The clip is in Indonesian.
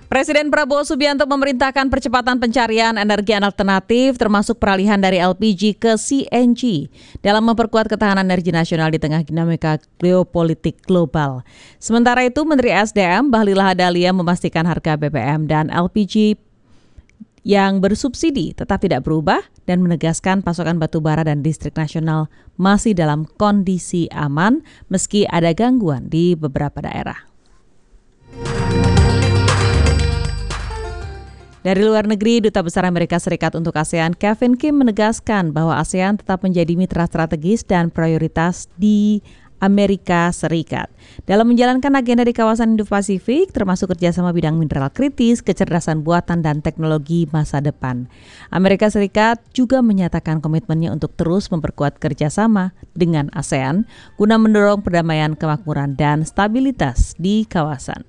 Presiden Prabowo Subianto memerintahkan percepatan pencarian energi alternatif termasuk peralihan dari LPG ke CNG dalam memperkuat ketahanan energi nasional di tengah dinamika geopolitik global. Sementara itu, Menteri SDM Bahlil Lahadalia memastikan harga BBM dan LPG yang bersubsidi tetap tidak berubah dan menegaskan pasokan batu bara dan listrik nasional masih dalam kondisi aman meski ada gangguan di beberapa daerah. Dari luar negeri, Duta Besar Amerika Serikat untuk ASEAN Kevin Kim menegaskan bahwa ASEAN tetap menjadi mitra strategis dan prioritas di Amerika Serikat dalam menjalankan agenda di kawasan Indo-Pasifik termasuk kerjasama bidang mineral kritis, kecerdasan buatan, dan teknologi masa depan. Amerika Serikat juga menyatakan komitmennya untuk terus memperkuat kerjasama dengan ASEAN guna mendorong perdamaian, kemakmuran, dan stabilitas di kawasan.